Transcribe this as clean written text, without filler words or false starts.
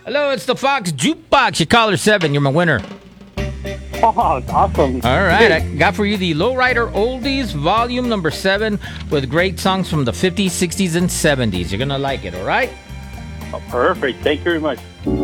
Hello, it's the Fox Jukebox. Your caller 7. You're my winner. Oh, awesome. All right, I got for you the Lowrider Oldies, volume number 7, with great songs from the 50s, 60s, and 70s. You're going to like it, all right? Oh, perfect. Thank you very much.